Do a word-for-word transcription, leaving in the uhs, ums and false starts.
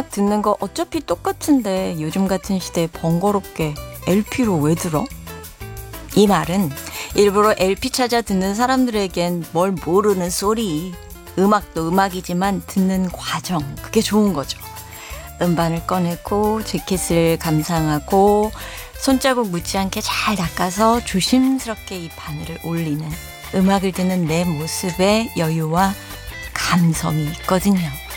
듣는 거 어차피 똑같은데 요즘 같은 시대에 번거롭게 엘피로 왜 들어? 이 말은 일부러 엘피 찾아 듣는 사람들에겐 뭘 모르는 소리. 음악도 음악이지만 듣는 과정, 그게 좋은 거죠. 음반을 꺼내고 재킷을 감상하고 손자국 묻지 않게 잘 닦아서 조심스럽게 이 바늘을 올리는 음악을 듣는 내 모습에 여유와 감성이 있거든요.